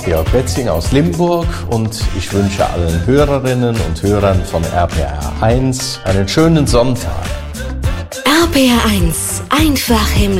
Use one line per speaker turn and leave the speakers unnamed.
Georg Betzing aus Limburg und ich wünsche allen Hörerinnen und Hörern von RPR 1 einen schönen Sonntag.
RPR 1, einfach himmlisch.